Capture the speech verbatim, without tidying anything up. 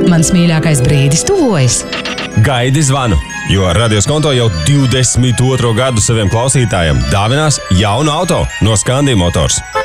Mans mīļākais brīdis tuvojas. Gaidi zvanu, jo Radioskonto jau divdesmit otro gadu saviem klausītājiem dāvinās jaunu auto no Scandi Motors.